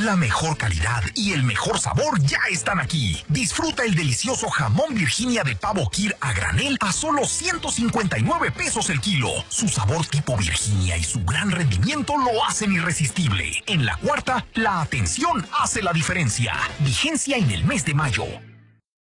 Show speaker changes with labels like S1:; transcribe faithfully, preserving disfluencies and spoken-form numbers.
S1: La mejor calidad y el mejor sabor ya están aquí. Disfruta el delicioso jamón Virginia de pavo Kir a granel a solo ciento cincuenta y nueve pesos el kilo. Su sabor tipo Virginia y su gran rendimiento lo hacen irresistible. En La Cuarta, la atención hace la diferencia. Vigencia en el mes de mayo.